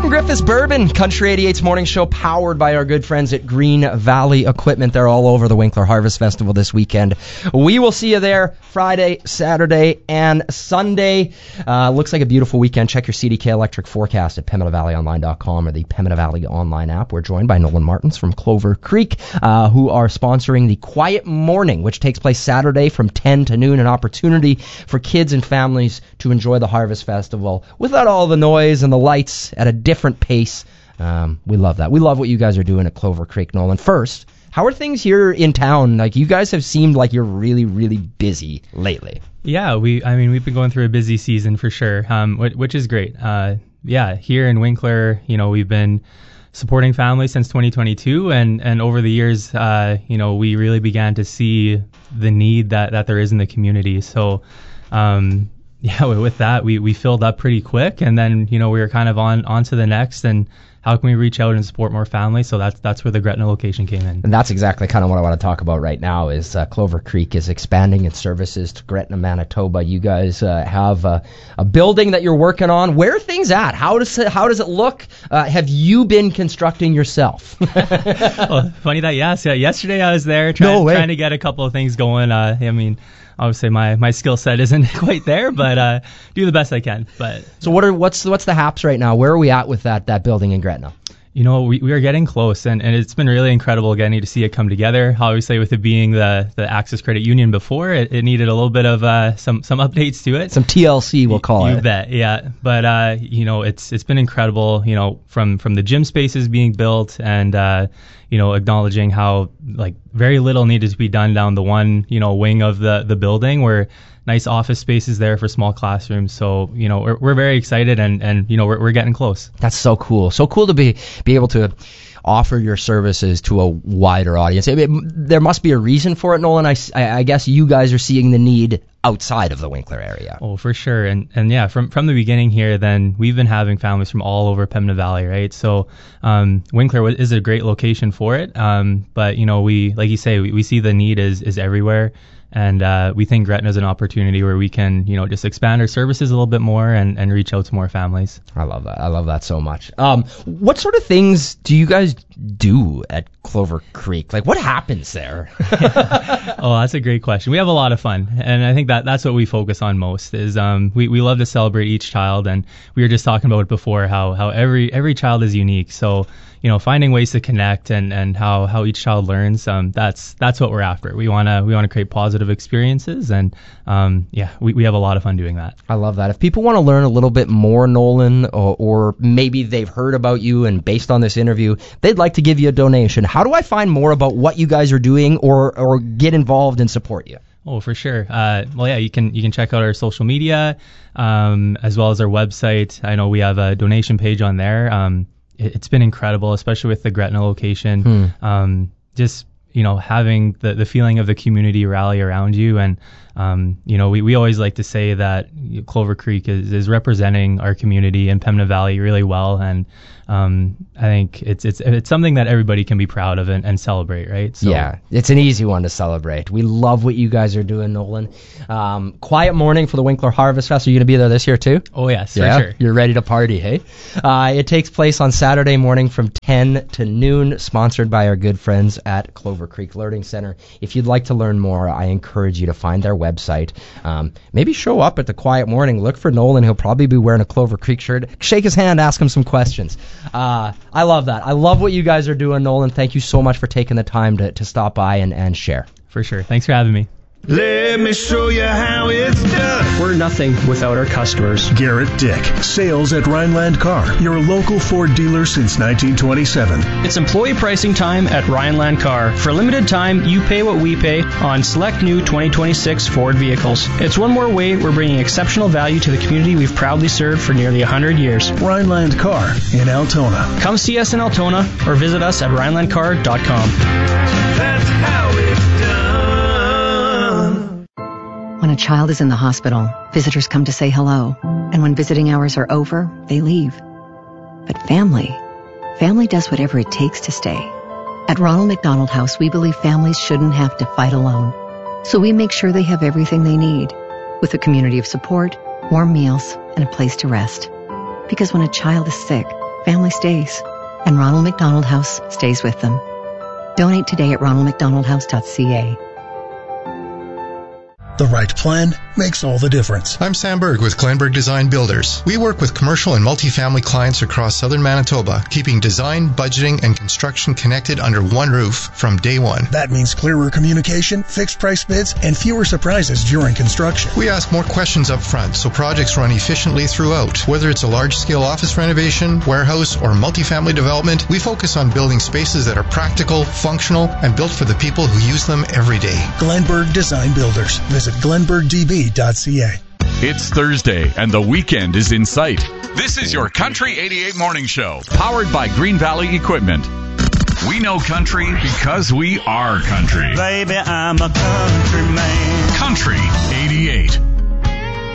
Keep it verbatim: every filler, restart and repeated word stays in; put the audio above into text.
Gordon Griffiths Bourbon, Country eighty-eight's morning show, powered by our good friends at Green Valley Equipment. They're all over the Winkler Harvest Festival this weekend. We will see you there Friday, Saturday, and Sunday. Uh, looks like a beautiful weekend. Check your C D K Electric forecast at Pembina Valley Online dot com or the Pembina Valley Online app. We're joined by Nolan Martins from Clover Creek, uh, who are sponsoring the Quiet Morning, which takes place Saturday from ten to noon, an opportunity for kids and families to enjoy the Harvest Festival without all the noise and the lights, at a different pace. Um, we love that. We love what you guys are doing at Clover Creek, Nolan. First, how are things here in town? Like, you guys have seemed like you're really, really busy lately. Yeah, we. I mean, we've been going through a busy season for sure, um, which, which is great. Uh, yeah, here in Winkler, you know, we've been supporting families since twenty twenty-two, and, and over the years, uh, you know, we really began to see the need that, that there is in the community. So, um, yeah, with that, we, we filled up pretty quick, and then, you know, we were kind of on, on to the next, and how can we reach out and support more families? So that's that's where the Gretna location came in. And that's exactly kind of what I want to talk about right now is uh, Clover Creek is expanding its services to Gretna, Manitoba. You guys uh, have uh, a building that you're working on. Where are things at? How does it, how does it look? Uh, have you been constructing yourself? Well, funny that you asked. Yeah, yesterday I was there trying, no way. trying to get a couple of things going. Uh, I mean, obviously my, my skill set isn't quite there, but uh, do the best I can. But so what are what's what's the haps right now? Where are we at with that that building in Gretna? You know, we, we are getting close, and, and it's been really incredible getting to see it come together. Obviously, with it being the, the Access Credit Union before, it, it needed a little bit of uh, some some updates to it. Some T L C, we'll call you, it. You bet, yeah. But, uh, you know, it's it's been incredible, you know, from, from the gym spaces being built and, uh, you know, acknowledging how, like, very little needed to be done down the one, you know, wing of the, the building where nice office spaces there for small classrooms. So, you know, we're, we're very excited, and, and you know, we're, we're getting close. That's so cool. So cool to be be able to offer your services to a wider audience. I mean, there must be a reason for it, Nolan. I, I guess you guys are seeing the need outside of the Winkler area. Oh, for sure. And and yeah, from from the beginning here, then we've been having families from all over Pembina Valley, right? So um, Winkler is a great location for it. Um, but, you know, we, like you say, we, we see the need is, is everywhere. And uh, we think Gretna is an opportunity where we can, you know, just expand our services a little bit more and, and reach out to more families. I love that. I love that so much. Um, what sort of things do you guys do at Clover Creek? Like, what happens there? Oh, that's a great question. We have a lot of fun, and I think that that's what we focus on most. Is um, we we love to celebrate each child, and we were just talking about it before how how every every child is unique. So, you know, finding ways to connect and, and how, how each child learns, um, that's that's what we're after. We wanna we wanna create positive experiences, and um, yeah, we, we have a lot of fun doing that. I love that. If people want to learn a little bit more, Nolan, or, or maybe they've heard about you and based on this interview, they'd like to give you a donation. How do I find more about what you guys are doing, or or get involved and support you? Oh, for sure. Uh, well, yeah, you can you can check out our social media um, as well as our website. I know we have a donation page on there. Um, it, it's been incredible, especially with the Gretna location. Hmm. Um, just you know, having the, the feeling of the community rally around you. And, um, you know, we, we always like to say that Clover Creek is, is representing our community in Pembina Valley really well. And um, I think it's it's it's something that everybody can be proud of and, and celebrate, right? So, yeah, it's an easy one to celebrate. We love what you guys are doing, Nolan. Um, quiet morning for the Winkler Harvest Fest. Are you going to be there this year too? Oh, yes, yeah? for sure. You're ready to party, hey? Uh, it takes place on Saturday morning from ten to noon, sponsored by our good friends at Clover Creek Learning Center. If you'd like to learn more, I encourage you to find their website. Um, maybe show up at the quiet morning. Look for Nolan. He'll probably be wearing a Clover Creek shirt. Shake his hand, ask him some questions. Uh, I love that. I love what you guys are doing, Nolan. Thank you so much for taking the time to, to stop by and, and share. For sure. Thanks for having me. Let me show you how it's done. We're nothing without our customers. Garrett Dick, sales at Rhineland Car, your local Ford dealer since nineteen twenty-seven. It's employee pricing time at Rhineland Car. For a limited time, you pay what we pay on select new twenty twenty-six Ford vehicles. It's one more way we're bringing exceptional value to the community we've proudly served for nearly one hundred years. Rhineland Car in Altona. Come see us in Altona or visit us at rhineland car dot com. That's how it's done. When a child is in the hospital, visitors come to say hello. And when visiting hours are over, they leave. But family, family does whatever it takes to stay. At Ronald McDonald House, we believe families shouldn't have to fight alone. So we make sure they have everything they need, with a community of support, warm meals, and a place to rest. Because when a child is sick, family stays, and Ronald McDonald House stays with them. Donate today at ronald mcdonald house dot c a. The right plan makes all the difference. I'm Sam Berg with Glenberg Design Builders. We work with commercial and multifamily clients across southern Manitoba, keeping design, budgeting, and construction connected under one roof from day one. That means clearer communication, fixed price bids, and fewer surprises during construction. We ask more questions up front so projects run efficiently throughout. Whether it's a large-scale office renovation, warehouse, or multifamily development, we focus on building spaces that are practical, functional, and built for the people who use them every day. Glenberg Design Builders. Visit glenberg d b dot c a. It's Thursday, and the weekend is in sight. This is your Country eighty-eight Morning Show, powered by Green Valley Equipment. We know country because we are country. Baby, I'm a country man. Country eighty-eight.